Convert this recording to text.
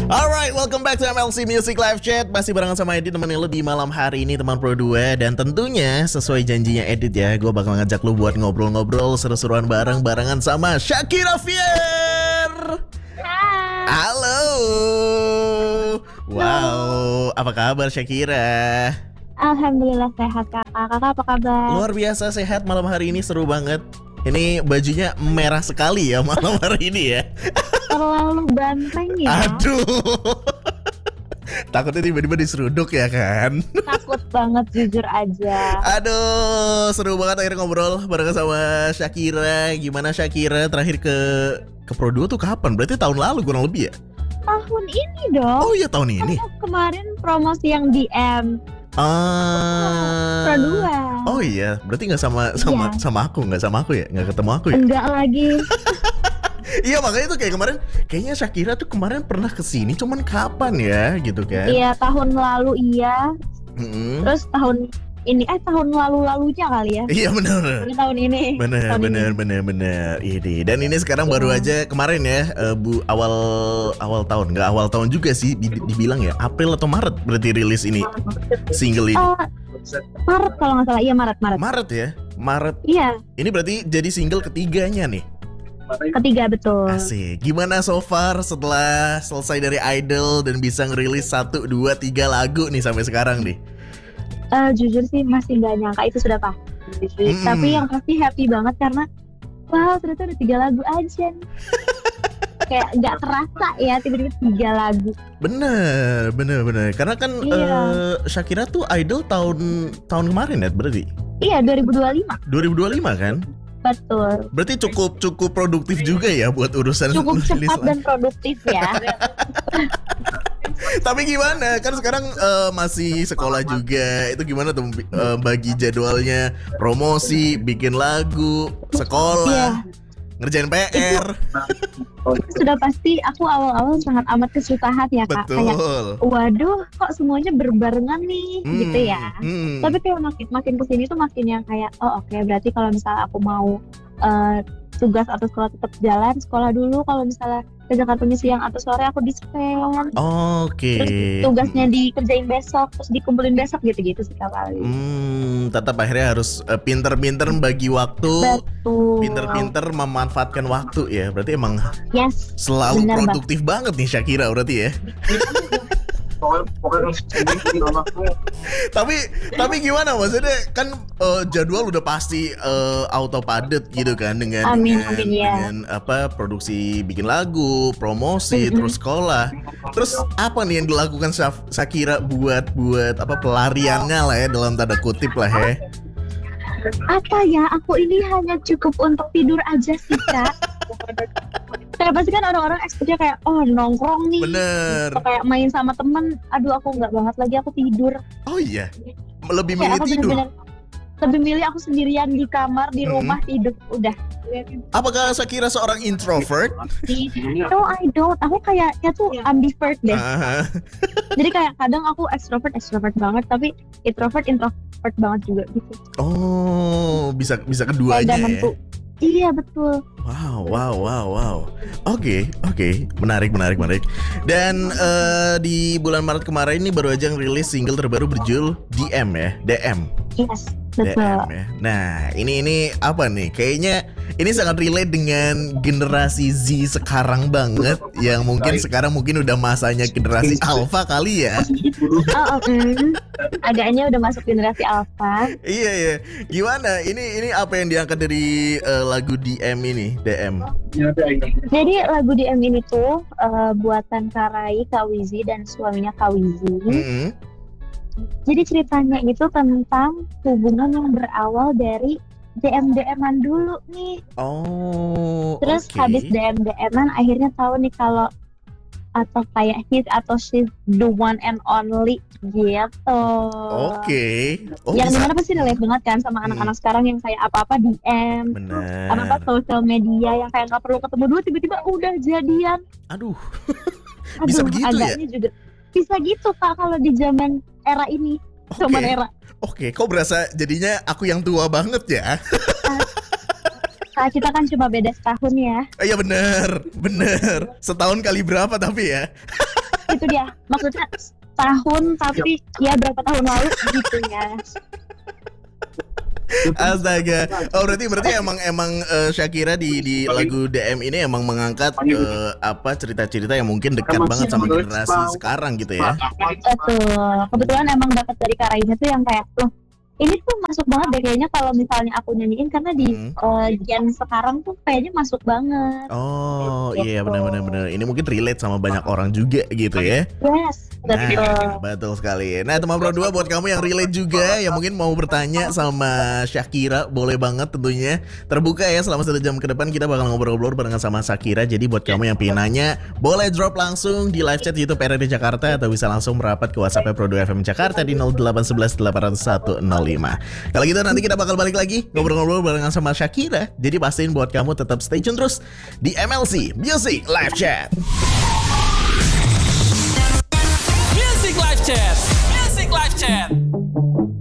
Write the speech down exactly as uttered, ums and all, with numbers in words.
Alright, welcome back to M L C Music Live Chat. Masih barengan sama Edit, temenin lo di malam hari ini, teman Pro dua. Dan tentunya sesuai janjinya Edit ya, gue bakal ngajak lo buat ngobrol-ngobrol seru-seruan bareng barengan sama Shakira Fier. Hai. Halo. Wow, apa kabar Shakira? Alhamdulillah sehat kakak. Kakak apa kabar? Luar biasa sehat, malam hari ini seru banget. Ini bajunya merah sekali ya malam hari ini ya. Terlalu banteng ya. Aduh. Takutnya tiba-tiba diseruduk ya kan. Takut banget jujur aja. Aduh, seru banget akhirnya ngobrol bareng sama Shakira. Gimana Shakira terakhir ke ke Pro dua tuh kapan? Berarti tahun lalu kurang lebih ya? Tahun ini dong. Oh iya tahun ini. Karena kemarin promosi yang D M Ah. Pro dua. Oh iya, berarti nggak sama sama Iya. sama aku, nggak sama aku ya, nggak ketemu aku ya? Enggak lagi. Iya makanya tuh kayak kemarin, kayaknya Shakira tuh kemarin pernah kesini, cuman kapan ya gitu kan? Iya tahun lalu iya. Mm-mm. Terus tahun ini eh tahun lalu-lalunya kali ya. Iya benar. Ini tahun ini. Bener, Tahun bener, ini. bener, bener. Ini dan ini sekarang Iya. baru aja kemarin ya, eh, bu awal awal tahun, nggak awal tahun juga sih, di- dibilang ya April atau Maret berarti rilis ini single ini. Eh, Maret kalau nggak salah. Iya Maret Maret. Maret ya, Maret. Iya Ini berarti jadi single ketiganya nih. ketiga betul. Asik. Gimana so far setelah selesai dari Idol dan bisa ngerilis satu, dua, tiga lagu nih sampai sekarang nih? Eh, jujur sih masih nggak nyangka itu sudah pasti. Mm-mm. Tapi yang pasti happy banget karena wow ternyata ada tiga lagu aja nih. Kayak nggak terasa ya tiba-tiba tiga lagu. Bener, bener, bener. Karena kan Iya. eh, Shakira tuh Idol tahun tahun kemarin ya berarti Iya dua ribu dua puluh lima dua ribu dua puluh lima kan? betul. Berarti cukup cukup produktif juga ya buat urusan Cukup rilis cepat lagu. dan produktif ya. Tapi gimana? Kan sekarang eh, masih sekolah juga. Itu gimana tuh eh, bagi jadwalnya, promosi, bikin lagu, sekolah, ngerjain P R. Sudah pasti aku awal-awal sangat amat kesusahan ya kak. Kayak Betul. waduh kok semuanya berbarengan nih Hmm, gitu ya. hmm. Tapi kayak makin makin kesini tuh makin yang kayak oh oke berarti kalau misalnya aku mau eh, tugas atau sekolah tetap jalan sekolah dulu, kalau misalnya ke Jakarta siang atau sore aku dispen, Oke. terus tugasnya dikerjain besok terus dikumpulin besok gitu-gitu sih kak paling. Hmm, tetap akhirnya harus eh, pinter-pinter bagi waktu, Betul. pinter-pinter memanfaatkan waktu ya. Berarti emang Yes. selalu Bener, Bang. produktif banget nih Shakira berarti ya. Tapi tapi gimana maksudnya kan eh, jadwal udah pasti eh, auto padat gitu kan dengan Amin, dengan, amin, ya. dengan apa produksi bikin lagu, promosi, Mm-mm. terus sekolah. Terus apa nih yang dilakukan Shaf- Shakira buat buat apa pelariannya lah ya dalam tanda kutip lah ya. Apa ya, aku ini hanya cukup untuk tidur aja sih kak. Kayak pasti kan orang-orang ekspeknya kayak oh nongkrong nih, Bener. atau kayak main sama temen. Aduh aku nggak banget lagi, aku tidur. Oh iya. Lebih milih Kayak aku tidur. bener-bener lebih milih aku sendirian di kamar di Hmm. rumah tidur udah. Apakah Shakira seorang introvert? No I don't, aku kayaknya tuh ambivert deh. Ah, Jadi kayak kadang aku extrovert extrovert banget, tapi introvert introvert banget juga gitu. oh, bisa bisa Kayak keduanya gak ya. nentu. Iya betul. Wow, wow, wow, wow. Oke, oke, menarik, menarik, menarik. Dan eh, di bulan Maret kemarin ini baru aja ngerilis single terbaru berjudul D M ya, D M. Yes D betul. M ya. Nah, ini ini apa nih? Kayaknya ini sangat relate dengan generasi Z sekarang banget, yang mungkin sekarang mungkin udah masanya generasi Alpha kali ya. Oh, oh, mm. Agaknya udah masuk generasi alpha. Iya iya. Gimana? Ini ini apa yang diangkat dari eh, lagu D M ini? D M. Jadi lagu D M ini tuh eh, buatan Karai, Kak Wizi dan suaminya Kak Wizi. Mm-mm. Jadi ceritanya itu tentang hubungan yang berawal dari D M D M-an dulu nih. Oh. Terus oke. habis D M D M-an akhirnya tahu nih kalau atau kayak he's atau she's the one and only gitu. Oke. Oh, yang bisa. dimana pasti relate banget kan sama Hmm. anak-anak sekarang yang kayak apa-apa D M, Bener. apa-apa sosial media yang kayak nggak perlu ketemu dulu tiba-tiba udah jadian. Aduh. Aduh, Bisa begitu ya? agaknya juga bisa gitu kak kalau di zaman era ini, Oke. zaman era. Oke, kok berasa jadinya aku yang tua banget ya? Kak kita kan cuma beda setahun ya. Iya bener, bener. Setahun kali berapa tapi ya? Itu dia, maksudnya tahun tapi ya berapa tahun lalu gitu ya. Astaga. Oh berarti berarti emang emang uh, Shakira di di lagu D M ini emang mengangkat uh, apa cerita-cerita yang mungkin dekat banget sama generasi sekarang gitu ya. Betul. Kebetulan emang dapat dari Karaina tuh yang kayak tuh ini tuh masuk banget deh kayaknya kalau misalnya aku nyanyiin karena di hmm. uh, gen sekarang tuh kayaknya masuk banget. Oh gitu. Iya benar-benar benar. Ini mungkin relate sama banyak orang juga gitu ya. Yes. Betul. Nah, betul sekali. Nah teman Pro dua buat kamu yang relate juga yang mungkin mau bertanya sama Shakira boleh banget tentunya. Terbuka ya selama satu jam ke depan kita bakal ngobrol-ngobrol barengan sama Shakira. Jadi buat kamu yang pengen nanya boleh drop langsung di live chat YouTube R R D Jakarta atau bisa langsung merapat ke WhatsApp Pro dua F M Jakarta di nol delapan satu satu delapan nol satu nol lima. Kalau gitu nanti kita bakal balik lagi ngobrol-ngobrol barengan sama Shakira. Jadi pastiin buat kamu tetap stay tune terus di M L C Music Live Chat. Music Live Chat. Music Live Chat.